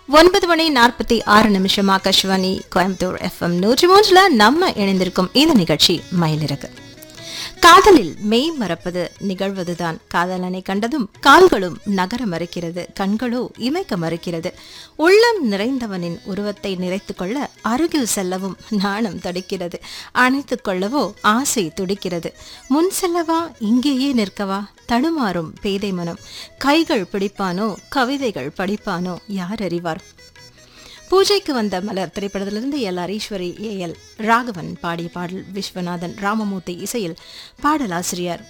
9:46 Akashvani Coimbatore FM 103 நம்ம இணைந்திருக்கும் இந்த நிகழ்ச்சி மயிலிறகு. காதலில் மெய் மறப்பது நிகழ்வதுதான். காதலனை கண்டதும் கால்களும் நகர மறுக்கிறது, கண்களோ இமைக்க மறுக்கிறது. உள்ளம் நிறைந்தவனின் உருவத்தை நிறைத்து கொள்ள அருகில் செல்லவும் நாணம் தடுக்கிறது, அணைத்துக் கொள்ளவோ ஆசை துடிக்கிறது. முன் செல்லவா இங்கேயே நிற்கவா தடுமாறும் பேதை மனம். கைகள் பிடிப்பானோ கவிதைகள் படிப்பானோ யார் அறிவார். பூஜைக்கு வந்த மலர் திரைப்படத்திலிருந்து எல்.ஆர். ஈஸ்வரி, ஏ.எல். ராகவன் பாடிய பாடல். விஸ்வநாதன் ராமமூர்த்தி இசையில் பாடலாசிரியர்